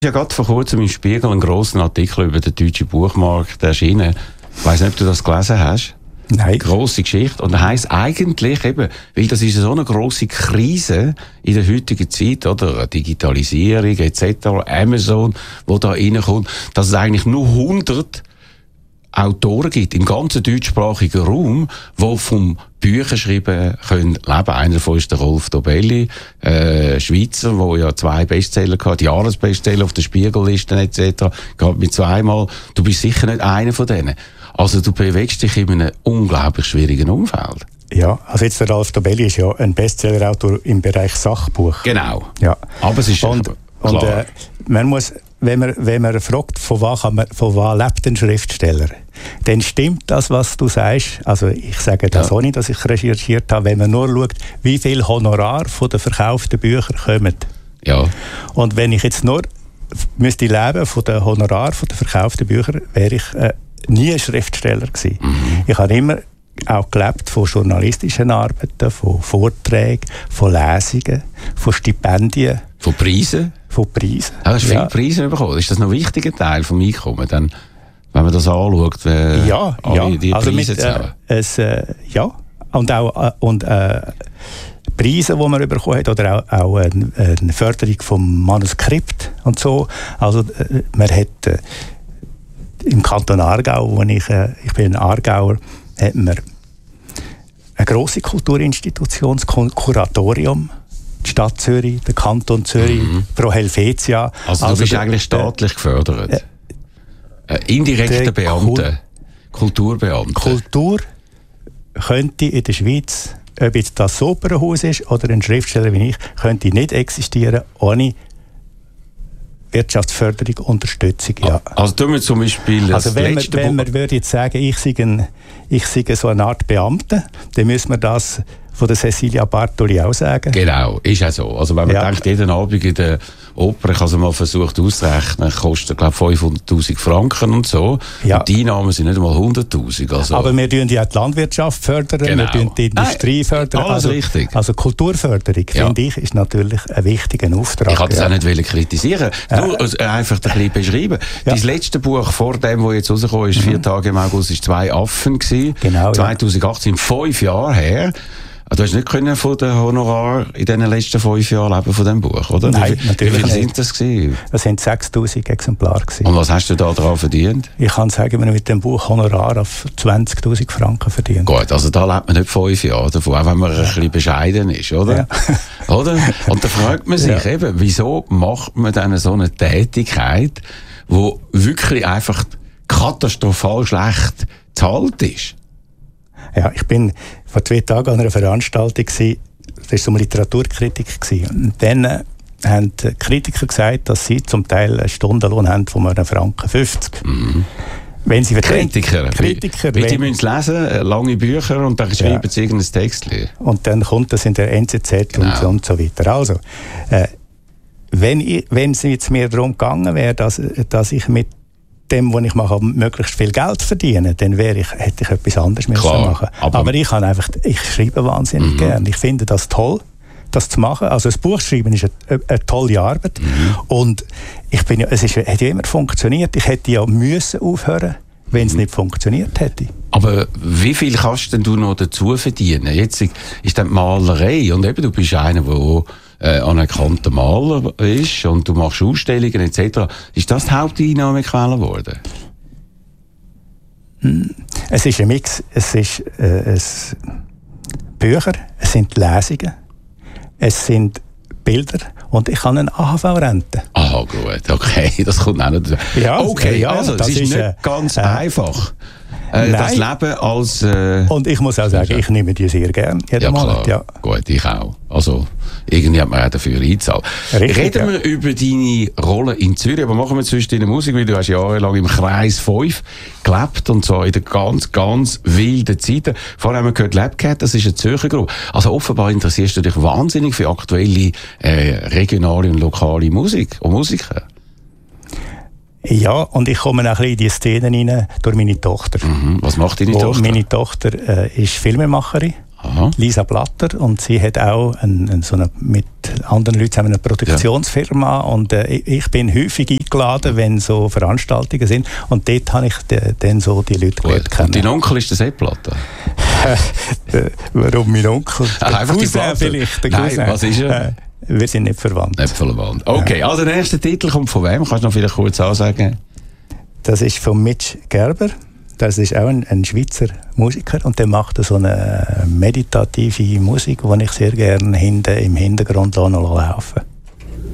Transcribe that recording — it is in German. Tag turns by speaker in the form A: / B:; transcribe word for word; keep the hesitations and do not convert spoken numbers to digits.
A: Ja, gerade vor kurzem im Spiegel einen grossen Artikel über den deutschen Buchmarkt erschienen. Ich weiss nicht, ob du das gelesen hast.
B: Nein.
A: Grosse Geschichte. Und das heisst eigentlich eben, weil das ist so eine grosse Krise in der heutigen Zeit, oder? Digitalisierung et cetera, Amazon, wo da reinkommt, dass es eigentlich nur hundert Autoren gibt im ganzen deutschsprachigen Raum, die vom Bücherschreiben können leben. Einer davon ist der Rolf Dobelli, äh, Schweizer, der ja zwei Bestseller hat, Jahresbestseller auf der Spiegelliste et cetera. Gerade mit zweimal. Du bist sicher nicht einer von denen. Also du bewegst dich in einem unglaublich schwierigen Umfeld.
B: Ja, also jetzt der Rolf Dobelli ist ja ein Bestsellerautor im Bereich Sachbuch.
A: Genau.
B: Ja.
A: Aber es ist
B: und,
A: klar.
B: Und äh, man muss, wenn man, wenn man fragt, von was, kann man, von was lebt ein Schriftsteller, dann stimmt das, was du sagst. Also ich sage das ja. Ohne, dass ich recherchiert habe. Wenn man nur schaut, wie viel Honorar von den verkauften Büchern kommen.
A: Ja.
B: Und wenn ich jetzt nur müsste leben von den Honorar von den verkauften Büchern, wäre ich äh, nie ein Schriftsteller gewesen. Mhm. Ich habe immer auch gelebt von journalistischen Arbeiten, von Vorträgen, von Lesungen, von Stipendien.
A: Von Preisen?
B: Von Preisen.
A: Ja, hast du
B: ja.
A: viele Preise bekommen? Ist das noch ein wichtiger Teil vom Einkommen? Dann, wenn man das anschaut, äh,
B: ja,
A: alle
B: ja.
A: die
B: Also
A: Preise
B: mit,
A: zusammen?
B: Äh, es, äh, ja, und auch äh, und, äh, Preise, die man bekommen hat, oder auch, auch eine, eine Förderung vom Manuskript und so. Also äh, man hat äh, im Kanton Aargau, wo ich, äh, ich bin ein Aargauer, hat man eine grosse Kulturinstitution, das Kuratorium, die Stadt Zürich, der Kanton Zürich, mhm. Pro Helvetia.
A: Also, also du bist der, eigentlich staatlich gefördert? Äh, äh, indirekter Beamter, Kulturbeamter.
B: Kultur könnte in der Schweiz, ob jetzt das Opernhaus ist oder ein Schriftsteller wie ich, könnte nicht existieren ohne Wirtschaftsförderung, Unterstützung. Ja.
A: Also tun wir zum Beispiel das
B: also wenn,
A: letzte
B: man, wenn man würde jetzt sagen, ich sei, ein, ich sei so eine Art Beamter, dann müssen wir das von der Cecilia Bartoli auch sagen.
A: Genau, ist auch so. Also wenn man
B: ja.
A: denkt, jeden Abend in der Oper, ich habe es mal versucht auszurechnen, kostet glaube fünfhunderttausend Franken und so.
B: Ja.
A: Und die Einnahmen sind nicht einmal hunderttausend. Also.
B: Aber wir fördern ja die Landwirtschaft, fördern,
A: genau.
B: wir fördern die Industrie.
A: Nein,
B: fördern.
A: Alles
B: also,
A: richtig.
B: Also Kulturförderung,
A: ja.
B: finde ich, ist natürlich ein wichtiger Auftrag.
A: Ich wollte das
B: ja.
A: auch nicht wollen kritisieren.
B: Ja.
A: Nur also einfach ein bisschen beschreiben.
B: Ja.
A: Das letzte Buch vor dem, das jetzt rausgekommen ist, mhm. vier Tage im August, war «Zwei Affen».
B: Genau,
A: zweitausendachtzehn, ja. fünf Jahre her. Du hast nicht können von den Honorar in den letzten fünf Jahren leben von diesem Buch, oder?
B: Nein,
A: wie,
B: natürlich
A: wie viel
B: nicht.
A: Sind das gewesen?
B: Das sind sechstausend Exemplare gewesen.
A: Und was hast du da daran verdient?
B: Ich kann sagen, wir haben mit dem Buch Honorar auf zwanzigtausend Franken verdient.
A: Gut, also da lebt man nicht fünf Jahre davon, auch wenn man ja. ein bisschen bescheiden ist, oder?
B: Ja.
A: Oder? Und da fragt man sich ja. eben, wieso macht man dann so eine Tätigkeit, die wirklich einfach katastrophal schlecht bezahlt ist?
B: Ja, ich bin vor zwei Tagen an einer Veranstaltung gewesen, das war so eine Literaturkritik gewesen. Und dann äh, haben die Kritiker gesagt, dass sie zum Teil einen Stundenlohn haben von einem Franken fünfzig.
A: Mhm.
B: Wenn sie
A: Kritiker,
B: Kritiker
A: wie, wie die müssen lesen, lange Bücher und dann schreiben ja. sie irgendein Text.
B: Und dann kommt das in der N Z Z genau. und, und so weiter. Also, äh, wenn, ich, wenn es jetzt mir darum gegangen wäre, dass, dass ich mit dem, was ich mache, möglichst viel Geld verdienen, dann wäre ich, hätte ich etwas anderes müssen machen.
A: Aber,
B: aber ich kann einfach, ich schreibe wahnsinnig mhm. gern. Ich finde das toll, das zu machen. Also das Buch schreiben ist eine, eine tolle Arbeit. Mhm. Und ich bin ja, es ist, hat ja immer funktioniert. Ich hätte ja müssen aufhören, wenn es mhm. nicht funktioniert hätte.
A: Aber wie viel kannst denn du noch dazu verdienen? Jetzt ist dann die Malerei und eben du bist einer, der äh, anerkannter Maler ist und du machst Ausstellungen et cetera. Ist das die Haupteinnahmequelle geworden?
B: Es ist ein Mix. Es ist äh, es Bücher, es sind Lesungen, es sind Bilder und ich habe eine A H V-Rente.
A: Ah, gut, okay, das kommt auch noch dazu.
B: Ja,
A: okay,
B: ja,
A: also
B: das
A: es ist,
B: ist
A: nicht
B: äh,
A: ganz
B: äh,
A: einfach. Äh, das Leben als... Äh,
B: und ich muss auch sagen, ich nehme die sehr gern jeden
A: ja,
B: Monat.
A: Klar. Ja, gut, ich auch. Also, irgendwie hat man auch dafür eingezahlt.
B: Richtig,
A: Reden
B: ja.
A: wir über deine Rolle in Zürich, aber machen wir zuerst deine Musik, weil du hast jahrelang im Kreis fünf gelebt und zwar in der ganz, ganz wilden Zeiten. Vorher haben wir gehört, Labcat, das ist eine Zürcher Gruppe. Also offenbar interessierst du dich wahnsinnig für aktuelle äh, regionale und lokale Musik und Musiker.
B: Ja, und ich komme auch ein bisschen in die Szenen rein durch meine Tochter.
A: Mhm. Was macht deine
B: Wo
A: Tochter?
B: Meine Tochter äh, ist Filmemacherin.
A: Aha.
B: Lisa Blatter, und sie hat auch ein, ein, so eine, mit anderen Leuten zusammen eine Produktionsfirma, ja. Und äh, ich bin häufig eingeladen, wenn so Veranstaltungen sind, und dort habe ich de, dann so die Leute gelernt kennen.
A: Und dein Onkel ist der Sepp Blatter?
B: Warum mein Onkel?
A: Ah, einfach die Blatter?
B: Vielleicht, der
A: Nein,
B: Cousin.
A: was ist er?
B: Äh, wir sind nicht verwandt.
A: Nicht verwandt. Okay, ja. Also der nächste Titel kommt von wem? Kannst du noch vielleicht kurz ansagen?
B: Das ist von Mitch Gerber. Das ist auch ein, ein Schweizer Musiker, und der macht so eine meditative Musik, die ich sehr gerne hinten im Hintergrund noch laufen lasse.